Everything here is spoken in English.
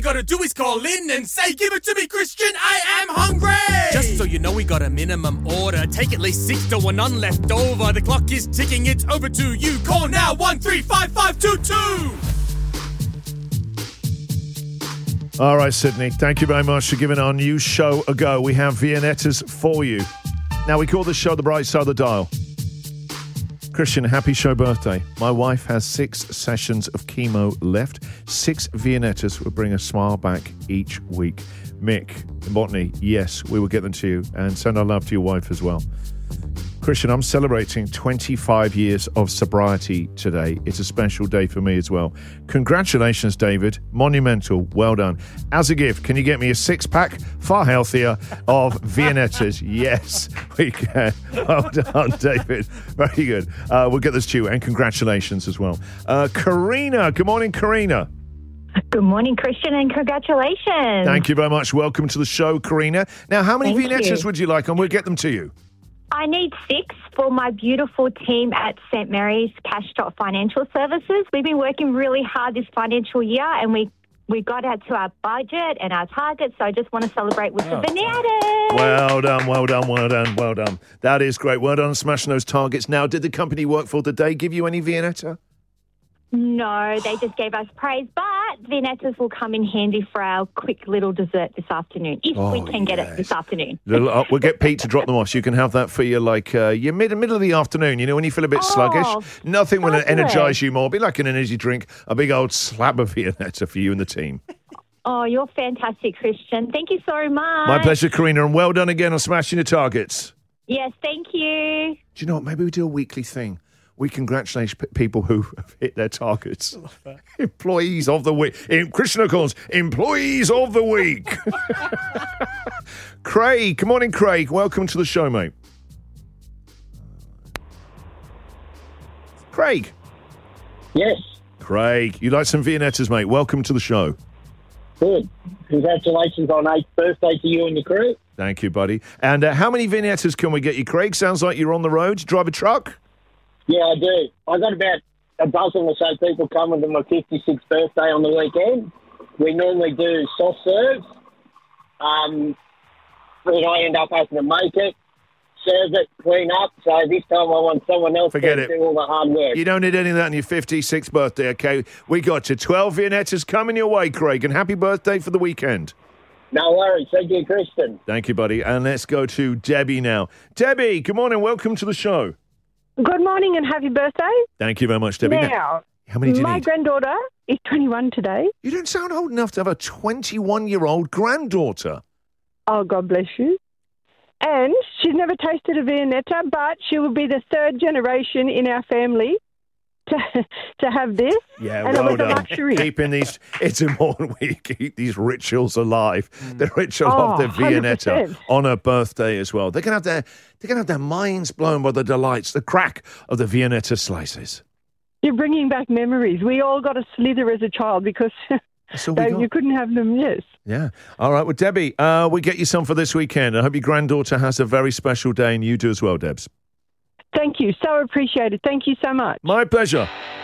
gotta do is call in and say, give it to me, Christian, I am hungry! Just so you know, we got a minimum order. Take at least 6 to 1 none left over. The clock is ticking, it's over to you. Call now, 135522. All right, Sydney, thank you very much for giving our new show a go. We have Viennettas for you. Now, we call this show The Bright Side of the Dial. Christian, happy show birthday. My wife has 6 sessions of chemo left. 6 Viennettas will bring a smile back each week. Mick and Botany, yes, we will get them to you, and send our love to your wife as well. Christian, I'm celebrating 25 years of sobriety today. It's a special day for me as well. Congratulations, David. Monumental. Well done. As a gift, can you get me a 6-pack, far healthier, of Viennettas? Yes, we can. Well done, David. Very good. We'll get this to you, and congratulations as well. Karina. Good morning, Karina. Good morning, Christian, and congratulations. Thank you very much. Welcome to the show, Karina. Now, how many Thank Viennettas you. would you like? And we'll get them to you. I need 6 for my beautiful team at St. Mary's Cash Dot Financial Services. We've been working really hard this financial year, and we got out to our budget and our targets, so I just want to celebrate with the Viennettas. Well done, well done, well done, well done. That is great. Well done on smashing those targets. Now, did the company work for today give you any Viennetta? No, they just gave us praise, but Viennettas will come in handy for our quick little dessert this afternoon, if we can get it this afternoon. We'll get Pete to drop them off so you can have that for your your middle of the afternoon, you know, when you feel a bit sluggish. Nothing will fabulous. energise you more. Be like an energy drink, a big old slab of Viennetta for you and the team. Oh, you're fantastic, Christian. Thank you so much. My pleasure, Karina, and well done again on smashing the targets. Yes, thank you. Do you know what? Maybe we do a weekly thing. We congratulate people who have hit their targets. Employees of the week. Christian O'Connell's Employees of the Week. Craig. Good morning, Craig. Welcome to the show, mate. Craig. Yes. Craig, you like some Viennettas, mate. Welcome to the show. Good. Congratulations on 8th birthday to you and your crew. Thank you, buddy. And how many Viennettas can we get you, Craig? Sounds like you're on the road. Do you drive a truck? Yeah, I do. I got about a dozen or so people coming to my 56th birthday on the weekend. We normally do soft serves. But I end up having to make it, serve it, clean up. So this time I want someone else to do all the hard work. You don't need any of that on your 56th birthday, okay? We got you. 12 Viennettas coming your way, Craig. And happy birthday for the weekend. No worries. Thank you, Kristen. Thank you, buddy. And let's go to Debbie now. Debbie, good morning. Welcome to the show. Good morning and happy birthday. Thank you very much, Debbie. Now, how many do you my need? granddaughter is 21 today. You don't sound old enough to have a 21-year-old granddaughter. Oh, God bless you. And she's never tasted a Viennetta, but she will be the 3rd generation in our family to have this. Yeah, and well it was done. a luxury. Keeping these, it's important we keep these rituals alive. The ritual of the Viennetta 100%. on her birthday as well. They're gonna have their minds blown by the delights, the crack of the Viennetta slices. You're bringing back memories. We all got a slither as a child because you couldn't have them, yes. Yeah. All right. Well, Debbie, we get you some for this weekend. I hope your granddaughter has a very special day, and you do as well, Debs. Thank you. So appreciated. Thank you so much. My pleasure.